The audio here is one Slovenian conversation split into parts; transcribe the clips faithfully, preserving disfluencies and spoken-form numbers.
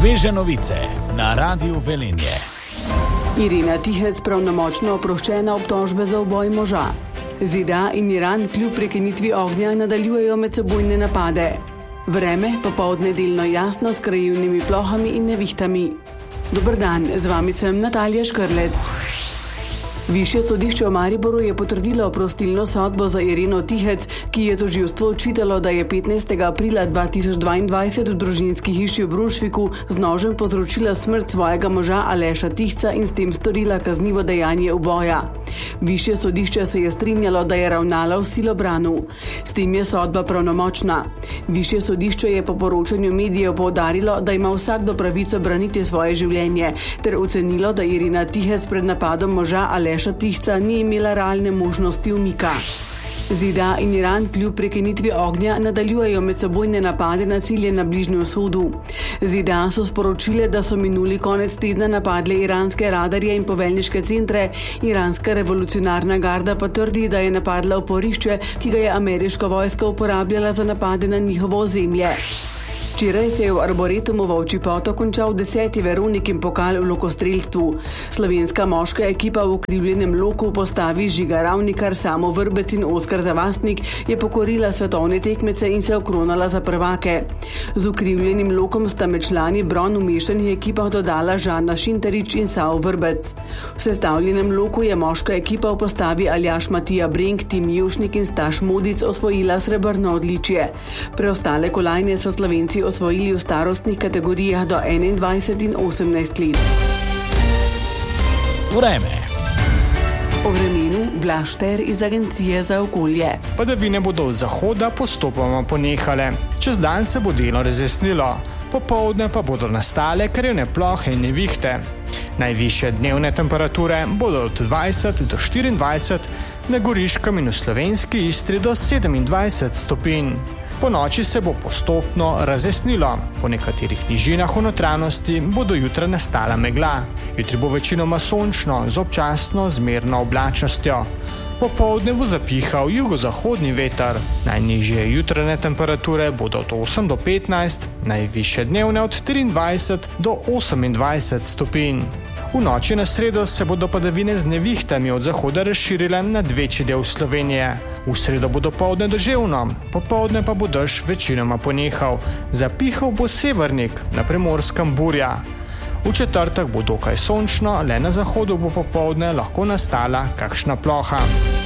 Sveže novice na Radiu Velenje. Irina Tihec pravnomočno oproščena obtožbe za uboj moža. ZDA in Iran kljub prekinitvi ognja nadaljujejo medsebojne napade. Vreme popoldne delno jasno s krajevnimi plohami in nevihtami. Dober dan, z vami sem Natalija Škrlec. Višje sodišče v Mariboru je potrdilo oprostilno sodbo za Irino Tihec, ki je tožilstvo očitalo, da je petnajstega aprila dva tisoč dvaindvajset v družinski hiši v Brunšviku z nožem povzročila smrt svojega moža Aleša Tihca in s tem storila kaznivo dejanje uboja. Višje sodišče se je strinjalo, da je ravnala v silobranu. S tem je sodba pravnomočna. Višje sodišče je po poročanju medijev poudarilo, da ima vsakdo pravico braniti svoje življenje, ter ocenilo, da Irina Tihec pred napadom moža Aleša Tihca ni imela realne možnosti umika. ZDA in Iran kljub prekinitvi ognja nadaljujejo medsebojne napade na cilje na Bližnjem vzhodu. ZDA so sporočile, da so minuli konec tedna napadle iranske radarje in poveljniške centre, iranska revolucionarna garda pa trdi, da je napadla oporišče, ki ga je ameriška vojska uporabljala za napade na njihovo ozemlje. Včeraj se je v Arboretumu Volčji Potok končal deseti Veronikin pokal v lokostrelstvu. Slovenska moška ekipa v ukrivljenem loku v postavi Žiga Ravnikar, Samo Vrbec in Oskar Zavastnik je pokorila svetovne tekmece in se okronala za prvake. Z ukrivljenim lokom sta med člani bron v mešanih ekipah dodala Žana Šinterič in Samo Vrbec. V sestavljenem loku je moška ekipa v postavi Aljaž Matija Brenk, Tim Jušnik in Staš Modic osvojila srebrno odličje. Preostale kolajne so Slovenci osvojili v starostnih kategorijah do enaindvajset in osemnajst let. Vreme. O vremenu Blaž Šter iz Agencije za okolje. Padavine bodo od zahoda postopoma ponehale. Čez dan se bo delno razjasnilo, popoldne pa bodo nastale krajevne plohe in nevihte. Najvišje dnevne temperature bodo od dvajset do štiriindvajset, na Goriškem in v slovenski Istri do sedemindvajset stopinj. Po noči se bo postopno razjasnilo. Po nekaterih nižinah v notranjosti bo do jutra nastala megla. Jutri bo večinoma sončno z občasno zmerno oblačnostjo. Popoldne bo zapihal jugozahodni veter. Najnižje jutranje temperature bodo od osem do petnajst, najvišje dnevne od triindvajset do osemindvajset stopinj. V noči na sredo se bodo padavine z nevihtami od zahoda razširile nad večji del Slovenije. V sredo bo dopoldne deževno, popoldne pa bo dež večinoma ponehal. Zapihal bo severnik, na Primorskem burja. V četrtek bo dokaj sončno, le na zahodu bo popoldne lahko nastala kakšna ploha.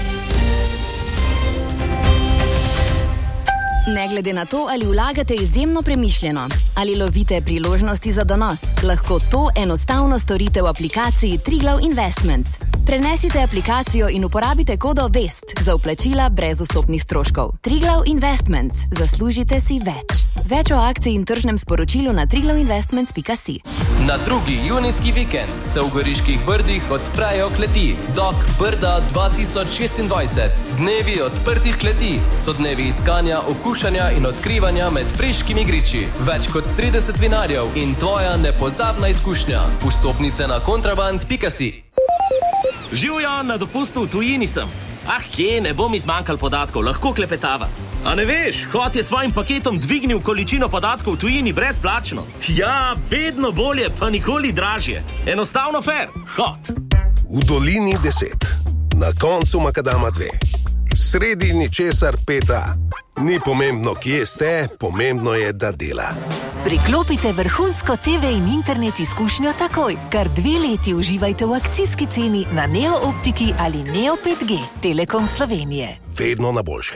Ne glede na to, ali vlagate izjemno premišljeno, ali lovite priložnosti za donos, lahko to enostavno storite v aplikaciji Triglav Investments. Prenesite aplikacijo in uporabite kodo VEST za vplačila brez vstopnih stroškov. Triglav Investments. Zaslužite si več. Več o akciji in tržnem sporočilu na triglav investments pika si. Na drugi junijski vikend se v Goriških Brdih odprejo kleti Dog Brda dva tisoč šestindvajset. Dnevi odprtih kleti so dnevi iskanja, okušanja in odkrivanja med preškimi griči. Več kot trideset vinarjev in tvoja nepozabna izkušnja. Vstopnice na kontraband pika si. Živjo, na dopustu v tujini sem. Ah, kje, ne bom izmanjkal podatkov, lahko klepetava. A ne veš, Hot je svojim paketom dvignil količino podatkov v tujini brezplačno. Ja, vedno bolje, pa nikoli dražje. Enostavno fair, Hot. V dolini deset, na koncu makadama dve. Sredi ničesar peta. Ni pomembno, kje ste, pomembno je, da dela. Priklopite vrhunsko te ve in internet izkušnjo takoj. Kar dve leti uživajte v akcijski ceni na Neo Optiki ali Neo pet G. Telekom Slovenije. Vedno na boljše.